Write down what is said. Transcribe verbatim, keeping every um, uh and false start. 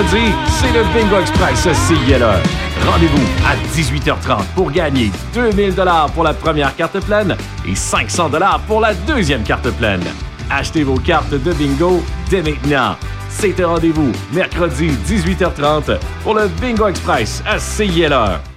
mercredi, c'est le Bingo Express C I L E. Rendez-vous à dix-huit heures trente pour gagner deux mille dollars pour la première carte pleine et cinq cents dollars pour la deuxième carte pleine. Achetez vos cartes de bingo dès maintenant. C'est un rendez-vous mercredi dix-huit heures trente pour le Bingo Express à C I L E.